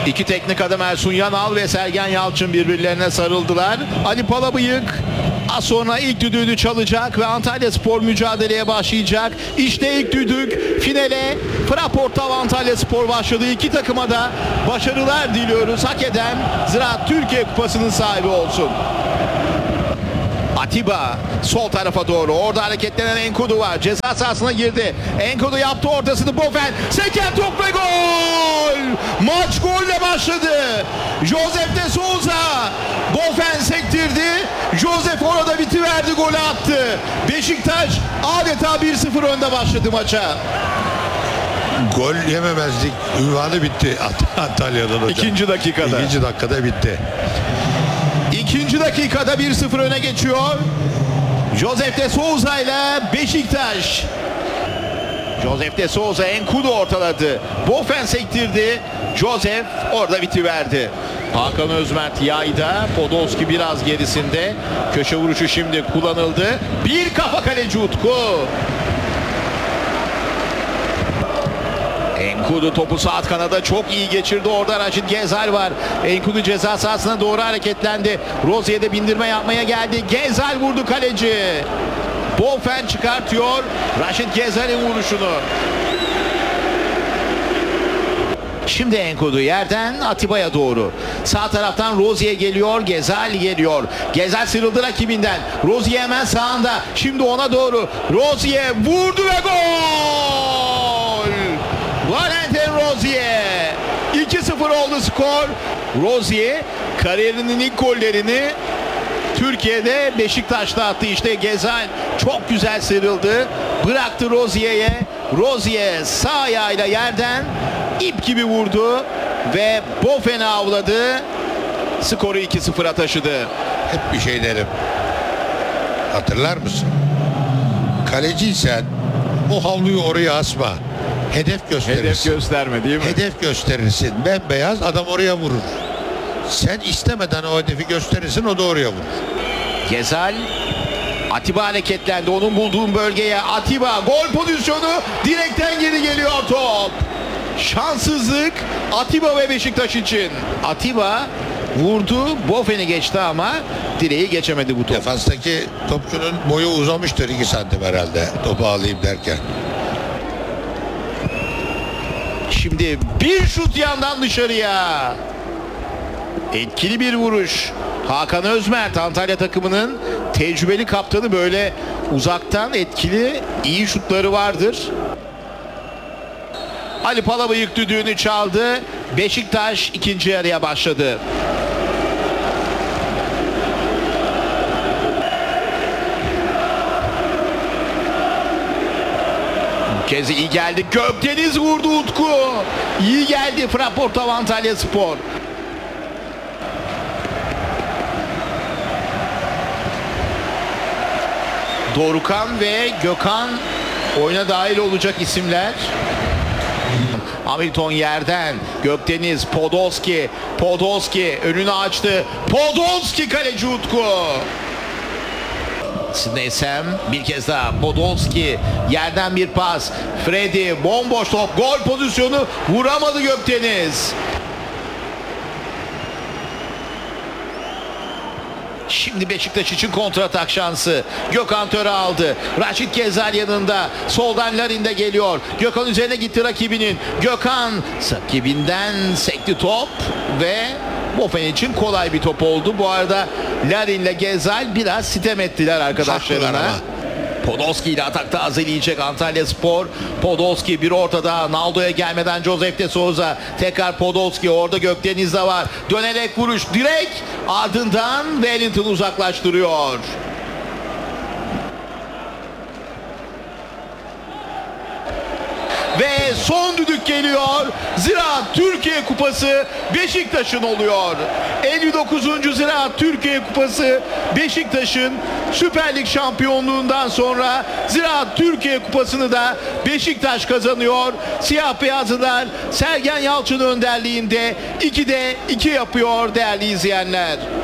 İki teknik adam Ersun Yanal ve Sergen Yalçın birbirlerine sarıldılar. Ali Palabıyık az sonra ilk düdüğünü çalacak ve Antalyaspor mücadeleye başlayacak. İşte ilk düdük, finale Fraport Tav Antalyaspor başladı. İki takıma da başarılar diliyoruz. Hak eden Ziraat Türkiye Kupası'nın sahibi olsun. Atiba sol tarafa doğru. Orada hareketlenen Enkudu var. Ceza sahasına girdi. Enkudu yaptı ortasını. Bofen seken top ve gol! Maç golle başladı. Josef de Souza. Bofen sektirdi. Josef orada bitiverdi. Golü attı. Beşiktaş adeta 1-0 önde başladı maça. Gol yememezlik ünvanı bitti Antalya'dan hocam. İkinci dakikada. İkinci dakikada bitti. İkinci dakikada 1-0 öne geçiyor. Josef de Souza ile Beşiktaş. Josef de Souza Enkudu ortaladı. Bofen sektirdi. Josef orada bitiverdi. Hakan Özmert yayda. Podolski biraz gerisinde. Köşe vuruşu şimdi kullanıldı. Bir kafa kaleci Utku. Enkudu topu sağ kanada çok iyi geçirdi. Orada Raşit Gezal var. Enkudu ceza sahasına doğru hareketlendi. Rozier'de bindirme yapmaya geldi. Gezal vurdu kaleci. Bofen çıkartıyor Raşit Gezal'in vuruşunu. Şimdi Enkudu yerden Atiba'ya doğru. Sağ taraftan Rozier geliyor. Gezal geliyor. Gezal sıyrıldı rakibinden. Rozier hemen sağında. Şimdi ona doğru. Rozier vurdu ve gol! Valentin Rozier. 2-0 oldu skor. Rozier kariyerinin ilk gollerini Türkiye'de Beşiktaş'ta attı. İşte Gezal çok güzel sıyrıldı. Bıraktı Rozier'e. Rozier sağ ayağıyla yerden ip gibi vurdu ve Bofen'i avladı. Skoru 2-0'a taşıdı. Hep bir şey derim. Hatırlar mısın? Kaleciysen o havluyu oraya asma. Hedef gösterirsin. Hedef gösterme değil mi? Hedef gösterirsin. Bembeyaz adam oraya vurur. Sen istemeden o hedefi gösterirsin, o da oraya vurur. Gezal, Atiba hareketlendi. Onun bulduğu bölgeye Atiba gol pozisyonu, direkten geri geliyor top. Şanssızlık Atiba ve Beşiktaş için. Atiba vurdu, Bofen'i geçti ama direği geçemedi bu top. Defanstaki topçunun boyu uzamıştır 2 santim herhalde topu alayım derken. Şimdi bir şut yandan dışarıya. Etkili bir vuruş. Hakan Özmert, Antalya takımının tecrübeli kaptanı, böyle uzaktan etkili iyi şutları vardır. Ali Palabıyık düdüğünü çaldı. Beşiktaş ikinci yarıya başladı. Kez iyi geldi. Gökdeniz vurdu Utku. İyi geldi Fraport Tav Antalyaspor. Dorukhan ve Gökhan oyuna dahil olacak isimler. Hamilton yerden. Gökdeniz, Podolski. Podolski önünü açtı. Podolski kaleci Utku. Snesem bir kez daha. Podolski yerden bir pas. Freddy bomboş top. Gol pozisyonu, vuramadı Gökdeniz. Şimdi Beşiktaş için kontratak şansı. Gökhan Töre aldı. Raşit Gezal yanında. Soldan Larin de geliyor. Gökhan üzerine gitti rakibinin. Gökhan rakibinden sekti top ve Bofen için kolay bir top oldu. Bu arada Larin ile Gezal biraz sitem ettiler arkadaşlarına. Podolski ile atakta azeleyecek Antalyaspor. Podolski bir ortada. Naldo'ya gelmeden Josef de Souza. Tekrar Podolski. Orada Gökdeniz de var. Dönerek vuruş. Direkt ardından Wellington uzaklaştırıyor. Ve son düdük geliyor. Ziraat Türkiye Kupası Beşiktaş'ın oluyor. 59. Ziraat Türkiye Kupası Beşiktaş'ın Süper Lig şampiyonluğundan sonra Ziraat Türkiye Kupası'nı da Beşiktaş kazanıyor. Siyah beyazlılar Sergen Yalçın önderliğinde 2'de 2 yapıyor değerli izleyenler.